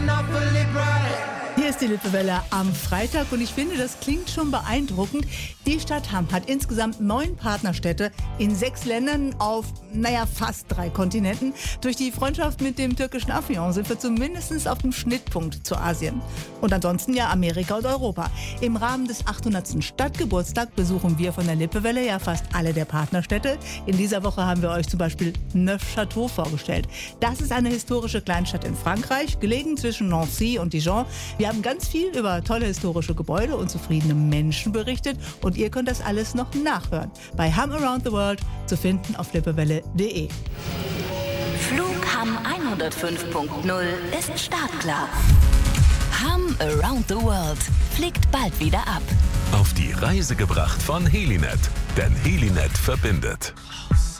Hier ist die Lippewelle am Freitag und ich finde, das klingt schon beeindruckend. Die Stadt Hamm hat insgesamt 9 Partnerstädte in 6 Ländern auf, fast 3 Kontinenten. Durch die Freundschaft mit dem türkischen Afyon sind wir zumindest auf dem Schnittpunkt zu Asien. Und ansonsten ja Amerika und Europa. Im Rahmen des 800. Stadtgeburtstag besuchen wir von der Lippewelle ja fast alle der Partnerstädte. In dieser Woche haben wir euch zum Beispiel Neufchâteau vorgestellt. Das ist eine historische Kleinstadt in Frankreich, gelegen zwischen Nancy und Dijon. Wir haben ganz viel über tolle historische Gebäude und zufriedene Menschen berichtet und ihr könnt das alles noch nachhören. Bei Hamm Around the World zu finden auf lippewelle.de. Flug Hamm 105.0 ist startklar. Hamm Around the World fliegt bald wieder ab. Auf die Reise gebracht von Helinet, denn Helinet verbindet.